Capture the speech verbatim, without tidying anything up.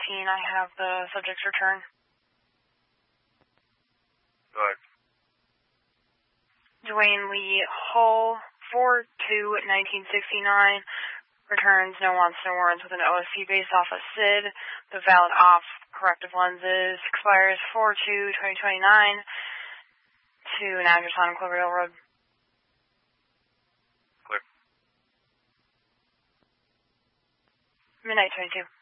fifteen, I have the subject's return. Go ahead. Dwayne Lee Hull, four two nineteen sixty-nine, returns no wants, no warrants with an O S C based off of S I D. The valid off corrective lenses expires four two twenty twenty-nine to an address on Cloverdale Road. Clear. Midnight twenty-two.